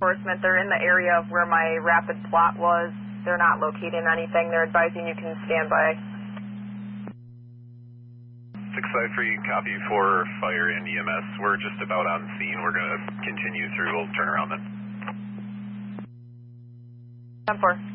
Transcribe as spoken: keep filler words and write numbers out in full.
enforcement. They're in the area of where my rapid plot was. They're not locating anything. They're advising you can stand by. six five three, copy for fire and E M S. We're just about on scene. We're going to continue through. We'll turn around then. ten four.